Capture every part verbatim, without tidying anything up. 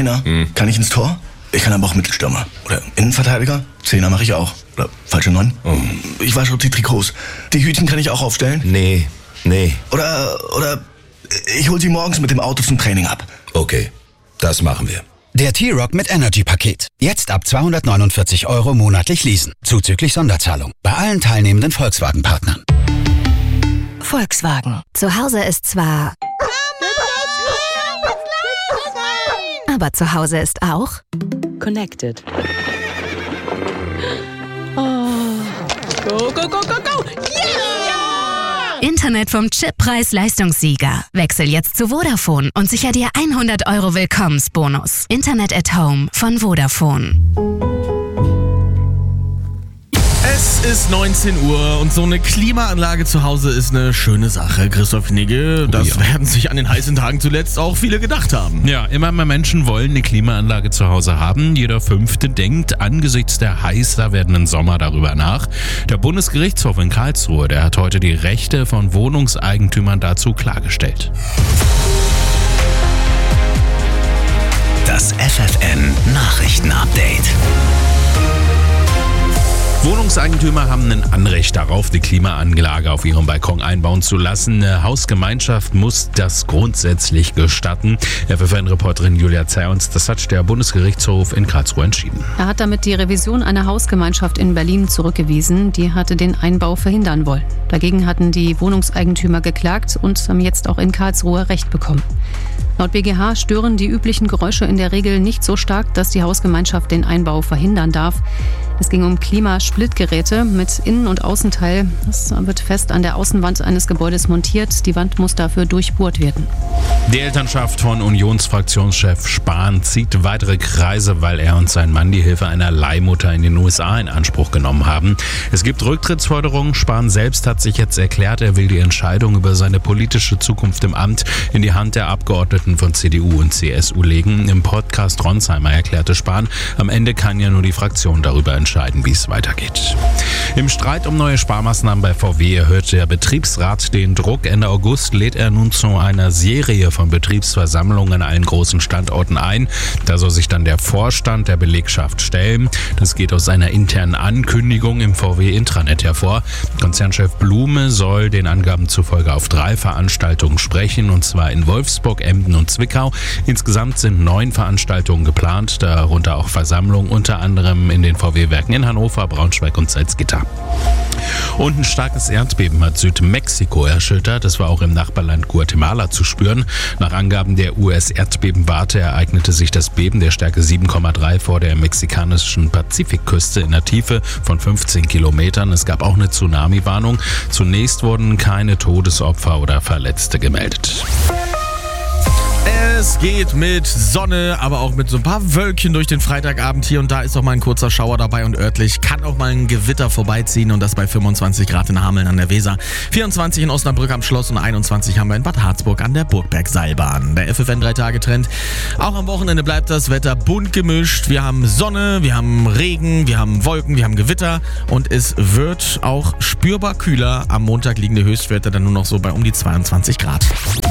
Einer. Hm. Kann ich ins Tor? Ich kann aber auch Mittelstürmer. Oder Innenverteidiger? Zehner mache ich auch. Oder falsche Neun? Oh. Ich wasche die Trikots. Die Hütchen kann ich auch aufstellen? Nee, nee. Oder, oder ich hol sie morgens mit dem Auto zum Training ab. Okay, das machen wir. Der T-Rock mit Energy-Paket. Jetzt ab zweihundertneunundvierzig Euro monatlich leasen. Zuzüglich Sonderzahlung. Bei allen teilnehmenden Volkswagen-Partnern. Volkswagen. Zu Hause ist zwar... Aber zu Hause ist auch... Connected. Oh. Go, go, go, go, go! Yeah! Internet vom Chip Preis-Leistungssieger. Wechsel jetzt zu Vodafone und sicher dir hundert Euro Willkommensbonus. Internet at Home von Vodafone. Es ist neunzehn Uhr und so eine Klimaanlage zu Hause ist eine schöne Sache. Christoph Knigge, das ja. werden sich an den heißen Tagen zuletzt auch viele gedacht haben. Ja, immer mehr Menschen wollen eine Klimaanlage zu Hause haben. Jeder Fünfte denkt angesichts der heißer werdenden Sommer darüber nach. Der Bundesgerichtshof in Karlsruhe, der hat heute die Rechte von Wohnungseigentümern dazu klargestellt. Das F F N-Nachrichten-Update. Wohnungseigentümer haben ein Anrecht darauf, die Klimaanlage auf ihrem Balkon einbauen zu lassen. Eine Hausgemeinschaft muss das grundsätzlich gestatten. F F N-Reporterin Julia Zerns, das hat der Bundesgerichtshof in Karlsruhe entschieden. Er hat damit die Revision einer Hausgemeinschaft in Berlin zurückgewiesen. Die hatte den Einbau verhindern wollen. Dagegen hatten die Wohnungseigentümer geklagt und haben jetzt auch in Karlsruhe Recht bekommen. Laut B G H stören die üblichen Geräusche in der Regel nicht so stark, dass die Hausgemeinschaft den Einbau verhindern darf. Es ging um Klimasplittgeräte mit Innen- und Außenteil. Das wird fest an der Außenwand eines Gebäudes montiert. Die Wand muss dafür durchbohrt werden. Die Elternschaft von Unionsfraktionschef Spahn zieht weitere Kreise, weil er und sein Mann die Hilfe einer Leihmutter in den U S A in Anspruch genommen haben. Es gibt Rücktrittsforderungen. Spahn selbst hat sich jetzt erklärt, er will die Entscheidung über seine politische Zukunft im Amt in die Hand der Abgeordneten von C D U und C S U legen. Im Podcast Ronsheimer erklärte Spahn, am Ende kann ja nur die Fraktion darüber entscheiden, wie es weitergeht. Im Streit um neue Sparmaßnahmen bei V W erhöht der Betriebsrat den Druck. Ende August lädt er nun zu einer Serie von Betriebsversammlungen an allen großen Standorten ein. Da soll sich dann der Vorstand der Belegschaft stellen. Das geht aus einer internen Ankündigung im V W-Intranet hervor. Konzernchef Blume soll den Angaben zufolge auf drei Veranstaltungen sprechen, und zwar in Wolfsburg, Emden und Zwickau. Insgesamt sind neun Veranstaltungen geplant, darunter auch Versammlungen, unter anderem in den V W-Werken in Hannover, Braunschweig und Salzgitter. Und ein starkes Erdbeben hat Südmexiko erschüttert. Das war auch im Nachbarland Guatemala zu spüren. Nach Angaben der U S-Erdbebenwarte ereignete sich das Beben der Stärke sieben Komma drei vor der mexikanischen Pazifikküste in der Tiefe von fünfzehn Kilometern. Es gab auch eine Tsunami-Warnung. Zunächst wurden keine Todesopfer oder Verletzte gemeldet. Es geht mit Sonne, aber auch mit so ein paar Wölkchen durch den Freitagabend. Hier und da ist auch mal ein kurzer Schauer dabei und örtlich kann auch mal ein Gewitter vorbeiziehen, und das bei fünfundzwanzig Grad in Hameln an der Weser, vierundzwanzig in Osnabrück am Schloss und einundzwanzig haben wir in Bad Harzburg an der Burgbergseilbahn. Der F F N drei Tage Trend. Auch am Wochenende bleibt das Wetter bunt gemischt. Wir haben Sonne, wir haben Regen, wir haben Wolken, wir haben Gewitter, und es wird auch spürbar kühler. Am Montag liegen die Höchstwerte dann nur noch so bei um die zweiundzwanzig Grad.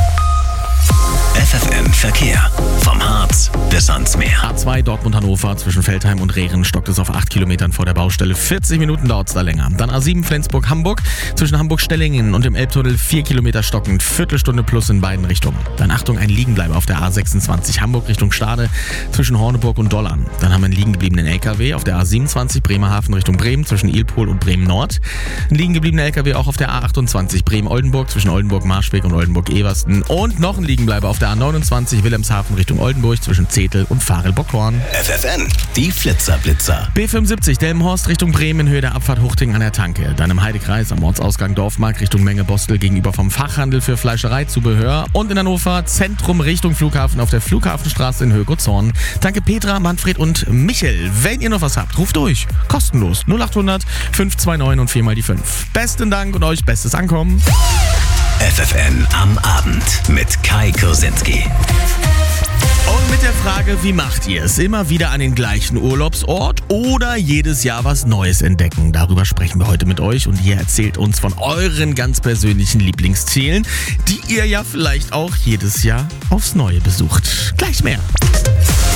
F F N Verkehr. Vom Harz bis ans Meer. A zwei Dortmund-Hannover zwischen Feldheim und Rehren stockt es auf acht Kilometern vor der Baustelle. vierzig Minuten dauert es da länger. Dann A sieben Flensburg-Hamburg zwischen Hamburg-Stellingen und dem Elbtunnel vier Kilometer stockend. Viertelstunde plus in beiden Richtungen. Dann Achtung, ein Liegenbleiber auf der A sechsundzwanzig Hamburg Richtung Stade zwischen Horneburg und Dollern. Dann haben wir einen liegengebliebenen L K W auf der A siebenundzwanzig Bremerhaven Richtung Bremen zwischen Ilpol und Bremen-Nord. Ein liegengebliebener L K W auch auf der A achtundzwanzig Bremen-Oldenburg zwischen Oldenburg-Marschweg und Oldenburg-Eversten. Und noch ein Liegenbleiber auf der A neunundzwanzig Wilhelmshaven Richtung Oldenburg zwischen Zetel und Farel-Bockhorn. F F N, die Flitzerblitzer. B fünfundsiebzig Delmenhorst Richtung Bremen in Höhe der Abfahrt Huchting an der Tanke. Dann im Heidekreis am Ortsausgang Dorfmark Richtung Menge-Bostel gegenüber vom Fachhandel für Fleischereizubehör. Und in Hannover Zentrum Richtung Flughafen auf der Flughafenstraße in Höhe-Gotzorn. Danke Petra, Manfred und Michel. Wenn ihr noch was habt, ruft durch. Kostenlos. null achthundert fünf zwei neun und vier mal die fünf. Besten Dank und euch bestes Ankommen. F F N am Abend mit Kai Kursinski. Und mit der Frage, wie macht ihr es? Immer wieder an den gleichen Urlaubsort oder jedes Jahr was Neues entdecken? Darüber sprechen wir heute mit euch, und ihr erzählt uns von euren ganz persönlichen Lieblingszielen, die ihr ja vielleicht auch jedes Jahr aufs Neue besucht. Gleich mehr.